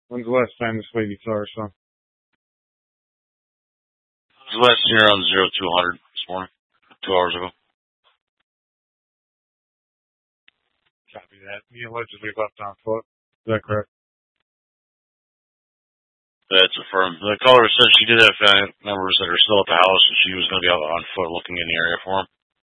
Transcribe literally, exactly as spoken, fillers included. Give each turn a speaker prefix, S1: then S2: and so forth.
S1: When's the last time this lady saw her son?
S2: It was last year on zero two hundred this morning, two hours ago.
S1: Copy that. He allegedly left on foot. Is that correct?
S2: That's affirmed. The caller said she did have family members that are still at the house, and she was going to be out on foot looking in the area for him.